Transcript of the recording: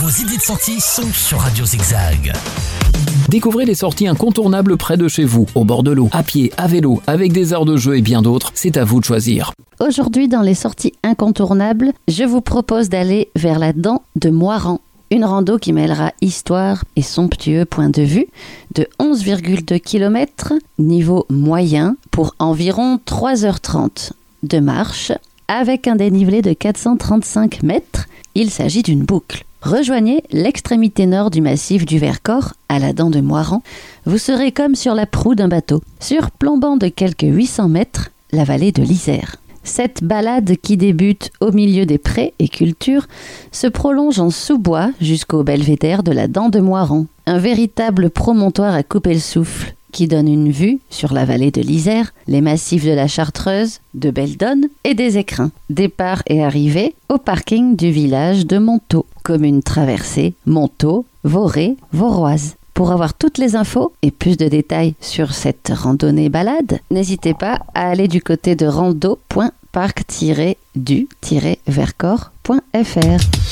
Vos idées de sortie sont sur Radio Zigzag. Découvrez les sorties incontournables près de chez vous, au bord de l'eau, à pied, à vélo, avec des aires de jeu et bien d'autres. C'est à vous de choisir. Aujourd'hui, dans les sorties incontournables, je vous propose d'aller vers la Dent de Moirans. Une rando qui mêlera histoire et somptueux point de vue de 11,2 km, niveau moyen, pour environ 3h30 de marche, avec un dénivelé de 435 mètres. Il s'agit d'une boucle. Rejoignez l'extrémité nord du massif du Vercors, à la Dent de Moirans. Vous serez comme sur la proue d'un bateau, surplombant de quelques 800 mètres la vallée de l'Isère. Cette balade qui débute au milieu des prés et cultures se prolonge en sous-bois jusqu'au belvédère de la Dent de Moirans. Un véritable promontoire à couper le souffle qui donne une vue sur la vallée de l'Isère, les massifs de la Chartreuse, de Beldonne et des Écrins. Départ et arrivée au parking du village de Montaut. Commune traversée, Montaut, Voré, Voroise. Pour avoir toutes les infos et plus de détails sur cette randonnée balade, n'hésitez pas à aller du côté de rando.parc-du-vercors.fr.